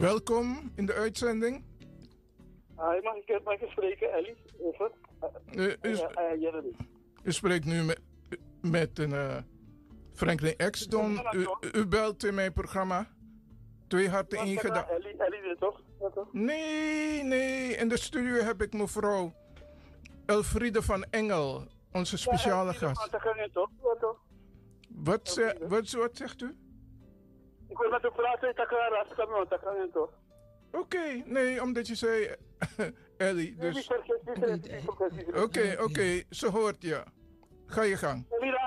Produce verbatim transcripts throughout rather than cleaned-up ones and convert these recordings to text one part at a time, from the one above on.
Welkom in de uitzending. Uh, mag, ik, mag ik spreken, Ellie? Over? Uh, u, uh, uh, uh, u spreekt nu met, met een uh, Franklin Exton. U, u belt in mijn programma. Twee harten één gedachte. Ellie, Ellie toch? Nee, nee. In de studio heb ik mevrouw Elfriede van Engel, onze speciale ja, gast. Toch? Toch? Wat, ze, wat, wat zegt u? Ik wil met u praten, toch? Oké, okay, nee, omdat je zei Ellie, dus... Oké, oké, okay, ze hoort je. Ga je gang.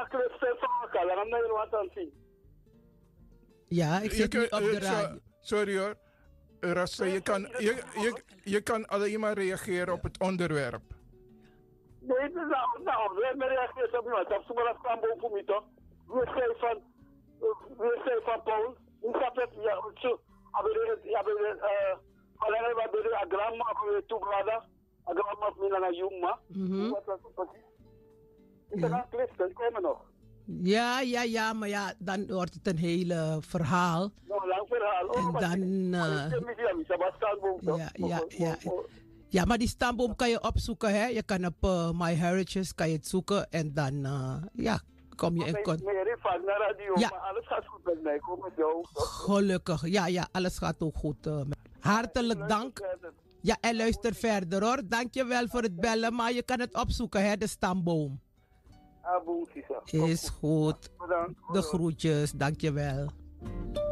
Ja, ik zit nu op de radio. Sorry hoor. Rasta, je kan, je, je, je kan alleen maar reageren op het onderwerp. Nee, nou, nou, we hebben reageerd op iemand. Dat is maar dat kwam voor mij toch? We zijn van, we zijn van Paul. Ik heb het, ja, zo, ja, we eh, alleen we hebben de agramma, we toegraden, agramma van een jongen. Wat was het precies? Ik heb een clip, komen nog. Ja, ja, ja, maar ja, dan wordt het een hele verhaal. Nou, lang verhaal. Oh, en dan... Uh, ja, ja, ja. Ja, maar die stamboom kan je opzoeken, hè. Je kan op uh, MyHeritage kan je het zoeken en dan, uh, ja, kom je in contact. Ja. Maar alles gaat goed met mij, kom met jou. Gelukkig, ja, ja, alles gaat ook goed. Uh, Hartelijk dank. Ja, en luister verder, hoor. Dank je wel voor het bellen, maar je kan het opzoeken, hè, de stamboom. Is goed. De groetjes, dank je wel.